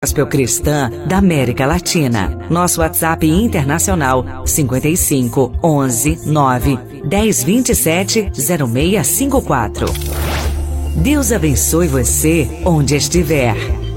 gospel cristã da América Latina. Nosso WhatsApp internacional 55 11 9 10 27 0654. Deus abençoe você onde estiver.